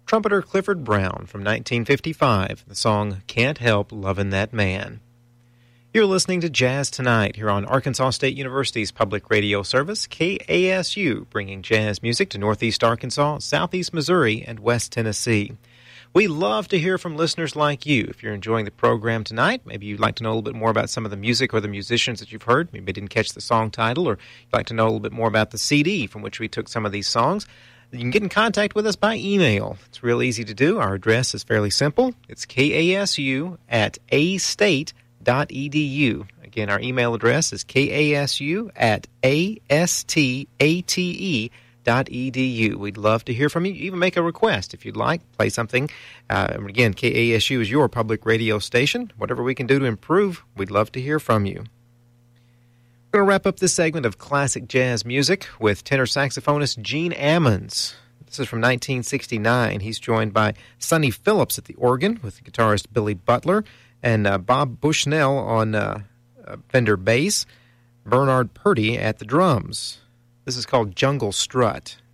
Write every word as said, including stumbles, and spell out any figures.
trumpeter Clifford Brown from nineteen fifty-five, the song Can't Help Lovin' That Man. You're listening to Jazz Tonight here on Arkansas State University's public radio service, K A S U, bringing jazz music to Northeast Arkansas, Southeast Missouri, and West Tennessee. We love to hear from listeners like you. If you're enjoying the program tonight, maybe you'd like to know a little bit more about some of the music or the musicians that you've heard, maybe didn't catch the song title, or you'd like to know a little bit more about the C D from which we took some of these songs, you can get in contact with us by email. It's real easy to do. Our address is fairly simple. It's K A S U at a state dot e d u. Again, our email address is K A S U at a s t a t e dot e d u. We'd love to hear from you. Even make a request if you'd like. Play something. Uh, again, K A S U is your public radio station. Whatever we can do to improve, we'd love to hear from you. We're going to wrap up this segment of classic jazz music with tenor saxophonist Gene Ammons. This is from nineteen sixty-nine. He's joined by Sonny Phillips at the organ with guitarist Billy Butler and uh, Bob Bushnell on uh, uh, Fender bass, Bernard Purdy at the drums. This is called Jungle Strut.